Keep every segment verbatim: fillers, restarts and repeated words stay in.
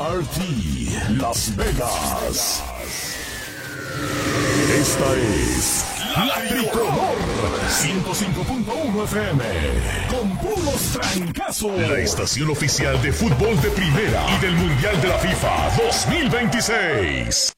R T Las Vegas. Esta es La Tricolor ciento cinco punto uno F M con puros trancazos. La estación oficial de fútbol de primera y del Mundial de la FIFA dos mil veintiséis.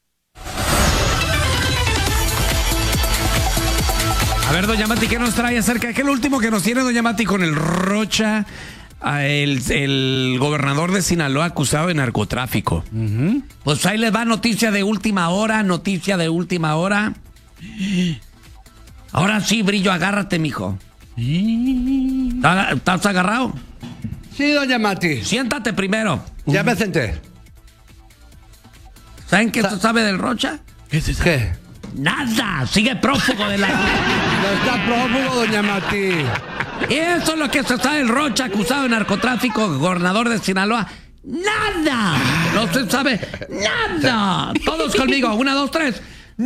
A ver, doña Mati, ¿qué nos trae acerca? ¿Qué es lo último que nos tiene doña Mati con el Rocha, el, el gobernador de Sinaloa acusado de narcotráfico? Uh-huh. Pues ahí les va noticia de última hora, noticia de última hora. Ahora sí, Brillo, agárrate, mijo. ¿Estás agarrado? Sí, doña Mati. Siéntate primero. Ya me senté. ¿Saben qué se sabe del Rocha? ¿Qué es eso? ¿Qué? Nada, sigue prófugo de la... No está prófugo, doña Mati. Eso es lo que se sabe del Rocha, acusado de narcotráfico, gobernador de Sinaloa. ¡Nada! No se sabe nada. Todos conmigo, una, dos, tres.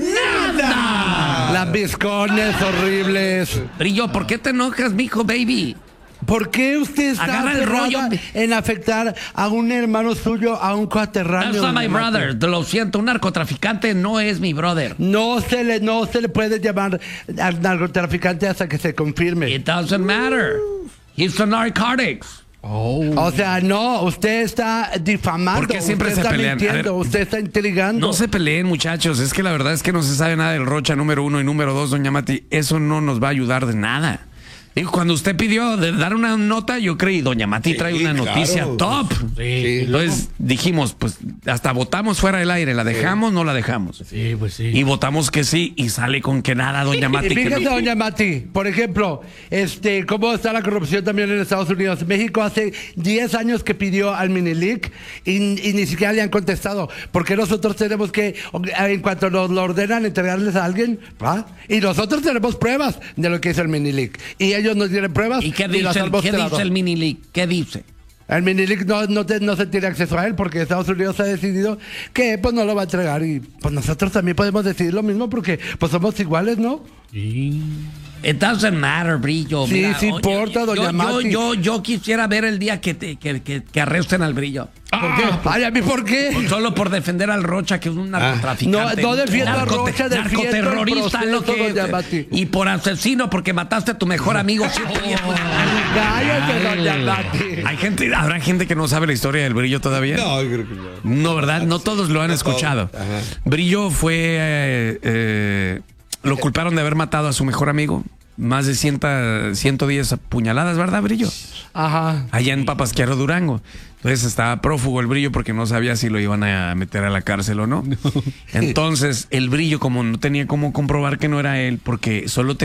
¡Nada! Las bizcones horribles. Brillo, ¿por qué te enojas, mijo, baby? ¿Por qué usted está Agarra el rollo en afectar a un hermano suyo, a un coterráneo? That's not my brother. Te lo siento, un narcotraficante no es mi brother. No se le, no se le puede llamar al narcotraficante hasta que se confirme. It doesn't matter. He's a narcotics. Oh. O sea, no, usted está difamando. ¿Por qué siempre usted se está pelean? mintiendo, Ver, usted está intrigando. No se peleen, muchachos. Es que la verdad es que no se sabe nada del Rocha, número uno, y número dos, doña Mati. Eso no nos va a ayudar de nada. Digo, cuando usted pidió de dar una nota, yo creí, doña Mati sí, trae una claro. noticia top. Sí, Entonces dijimos, pues hasta votamos fuera del aire. ¿La dejamos? Sí. No la dejamos. Sí, pues sí. Y votamos que sí, y sale con que nada, doña Mati. Y fíjate, no... doña Mati, por ejemplo, este, cómo está la corrupción también en Estados Unidos. México hace diez años que pidió al Minilic y, y ni siquiera le han contestado. Porque nosotros tenemos que, en cuanto nos lo ordenan, entregarles a alguien, ¿va? Y nosotros tenemos pruebas de lo que hizo el Minilic. Y ellos ellos no tienen pruebas. ¿Y qué dice, el, ¿qué dice el Minilic? ¿Qué dice? El Minilic no, no, te, no se tiene acceso a él porque Estados Unidos ha decidido que pues no lo va a entregar y pues nosotros también podemos decidir lo mismo porque pues somos iguales, ¿no? Sí. It doesn't matter, Brillo. Sí, Mira, sí importa, yo, doña yo, Mati. Yo, yo, yo quisiera ver el día que, te, que, que, que arresten al Brillo. ¿Por qué? Ay, ¿a mí por qué? Pues solo por defender al Rocha, que es un narcotraficante. No, no defiendo a narcote, Rocha, defiendo narcoterrorista, el proceso, lo que doña Mati. Y por asesino, porque mataste a tu mejor amigo. Cállate, doña Mati. Hay gente, habrá gente que no sabe la historia del Brillo todavía. No, yo creo que no. No, ¿verdad? No todos lo han escuchado. Ajá. Brillo fue... Eh, eh, lo culparon de haber matado a su mejor amigo. Más de ciento diez puñaladas, ¿verdad, Brillo? Ajá. Allá en Papasquiaro, Durango. Entonces estaba prófugo el Brillo porque no sabía si lo iban a meter a la cárcel o no. no. Entonces el Brillo, como no tenía cómo comprobar que no era él, porque solo tenía